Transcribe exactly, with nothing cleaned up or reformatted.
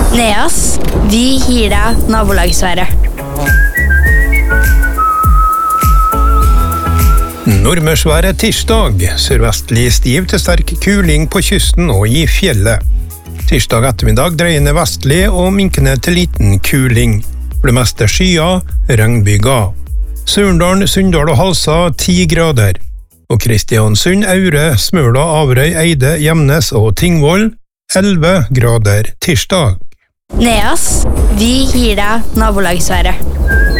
Neas, vi gir deg nabolagsværet. Nordmørsværet tirsdag, sørvestlig stiv til sterk kuling på kysten og i fjellet. Tirsdag ettermiddag dreiende vestlig og minkende til liten kuling. For det meste skya, regnbyger. Surndalen, Sunndal og Halsa ti grader. Og Kristiansund, Aure, Smøla, Averøy, Eide, Gjemnes og Tingvoll elleve grader tirsdag. Neas, vi gir deg nabolagsværet.